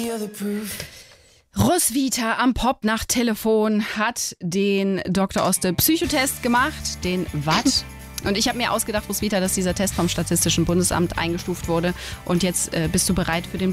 Roswitha am Popnacht-Telefon hat den Dr. Oste Psychotest gemacht, den Watt. Und ich habe mir ausgedacht, Roswitha, dass dieser Test vom Statistischen Bundesamt eingestuft wurde. Und jetzt bist du bereit für den